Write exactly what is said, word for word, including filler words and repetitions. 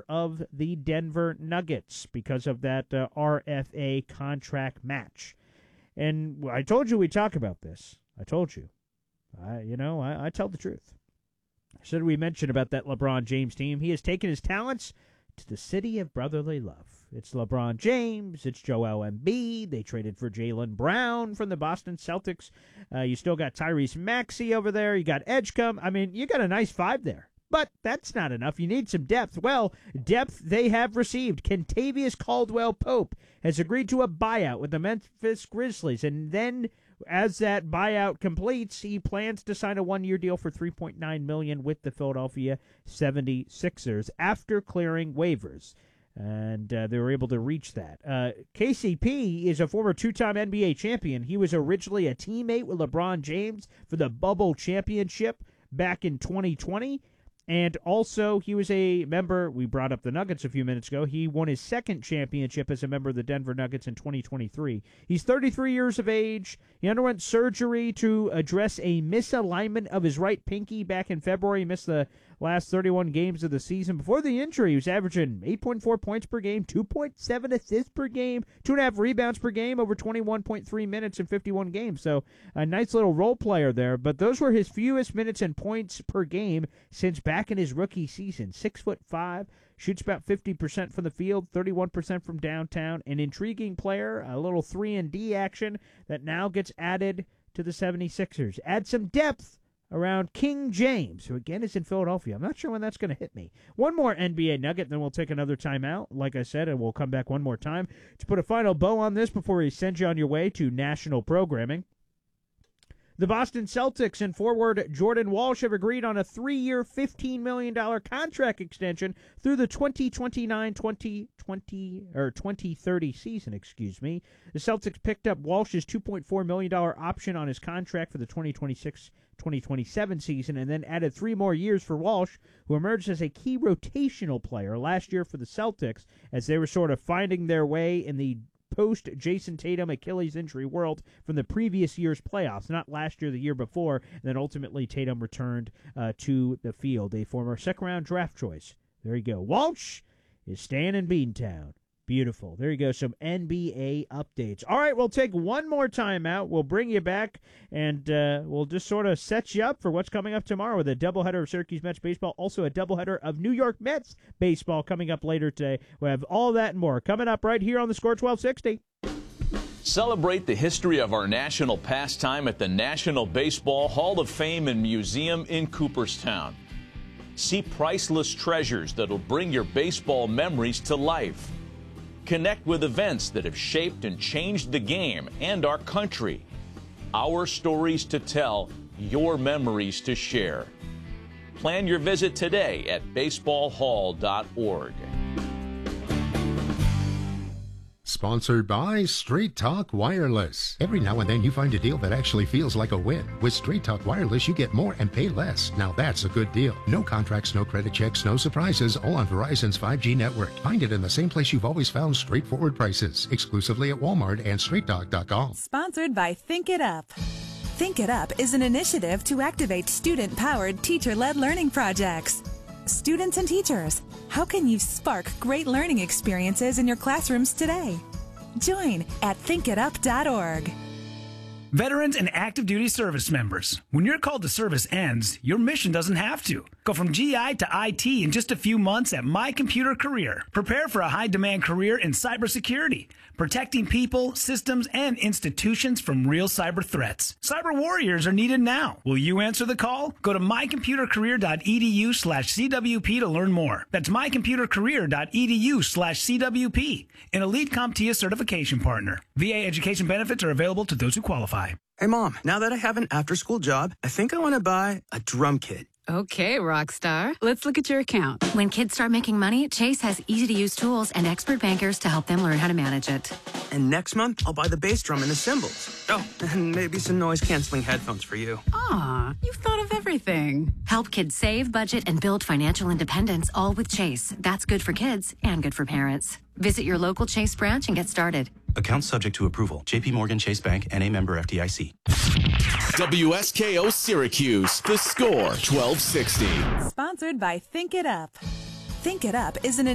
of the Denver Nuggets because of that uh, R F A contract match. And I told you we'd talk about this. I told you. I, you know, I, I tell the truth. So we mentioned about that LeBron James team. He has taken his talents to the city of brotherly love. It's LeBron James. It's Joel Embiid. They traded for Jaylen Brown from the Boston Celtics. Uh, you still got Tyrese Maxey over there. You got Edgecombe. I mean, you got a nice five there. But that's not enough. You need some depth. Well, depth they have received. Kentavious Caldwell-Pope has agreed to a buyout with the Memphis Grizzlies. And then as that buyout completes, he plans to sign a one-year deal for three point nine million dollars with the Philadelphia seventy-sixers after clearing waivers. And uh, they were able to reach that. Uh, K C P is a former two-time N B A champion. He was originally a teammate with LeBron James for the Bubble Championship back in twenty twenty. And also, he was a member, we brought up the Nuggets a few minutes ago, he won his second championship as a member of the Denver Nuggets in twenty twenty-three. He's thirty-three years of age. He underwent surgery to address a misalignment of his right pinky back in February. He missed the last thirty-one games of the season. Before the injury, he was averaging eight point four points per game, two point seven assists per game, two point five rebounds per game over twenty-one point three minutes in fifty-one games. So a nice little role player there. But those were his fewest minutes and points per game since back in his rookie season. Six foot five, shoots about fifty percent from the field, thirty-one percent from downtown. An intriguing player, a little three and D action that now gets added to the seventy-sixers. Add some depth around King James, who again is in Philadelphia. I'm not sure when that's going to hit me. One more N B A nugget, then we'll take another timeout, like I said, and we'll come back one more time to put a final bow on this before we send you on your way to national programming. The Boston Celtics and forward Jordan Walsh have agreed on a three-year, fifteen million dollars contract extension through the twenty twenty-nine twenty twenty or twenty thirty season, excuse me. The Celtics picked up Walsh's two point four million dollars option on his contract for the twenty twenty-six twenty twenty-seven season and then added three more years for Walsh, who emerged as a key rotational player last year for the Celtics as they were sort of finding their way in the post-Jason Tatum Achilles injury world from the previous year's playoffs, not last year, the year before, and then ultimately Tatum returned uh, to the field, a former second-round draft choice. There you go. Walsh is staying in Beantown. Beautiful. There you go, some N B A updates. All right, we'll take one more timeout. We'll bring you back, and uh, we'll just sort of set you up for what's coming up tomorrow with a doubleheader of Syracuse Mets baseball, also a doubleheader of New York Mets baseball coming up later today. We'll have all that and more coming up right here on the Score twelve sixty. Celebrate the history of our national pastime at the National Baseball Hall of Fame and Museum in Cooperstown. See priceless treasures that'll bring your baseball memories to life. Connect with events that have shaped and changed the game and our country. Our stories to tell, your memories to share. Plan your visit today at baseball hall dot org. Sponsored by Straight Talk Wireless. Every now and then you find a deal that actually feels like a win. With Straight Talk Wireless, you get more and pay less. Now that's a good deal. No contracts, no credit checks, no surprises, all on Verizon's five G network. Find it in the same place you've always found straightforward prices. Exclusively at Walmart and straight talk dot com. Sponsored by Think It Up. Think It Up is an initiative to activate student-powered, teacher-led learning projects. Students and teachers, how can you spark great learning experiences in your classrooms today? Join at think it up dot org. Veterans and active duty service members, when your call to service ends, your mission doesn't have to. Go from G I to I T in just a few months at My Computer Career. Prepare for a high-demand career in cybersecurity, protecting people, systems, and institutions from real cyber threats. Cyber warriors are needed now. Will you answer the call? Go to my computer career dot e d u slash c w p to learn more. That's my computer career dot e d u slash c w p, an Elite CompTIA certification partner. V A education benefits are available to those who qualify. Hey, Mom, now that I have an after-school job, I think I want to buy a drum kit. Okay, rock star. Let's look at your account. When kids start making money, Chase has easy-to-use tools and expert bankers to help them learn how to manage it. And next month, I'll buy the bass drum and the cymbals. Oh, and maybe some noise-canceling headphones for you. Aw, you've thought of everything. Help kids save, budget, and build financial independence, all with Chase. That's good for kids and good for parents. Visit your local Chase branch and get started. Account subject to approval. J P Morgan Chase Bank, N A member F D I C. W S K O Syracuse, The Score twelve sixty. Sponsored by Think It Up. Think It Up is an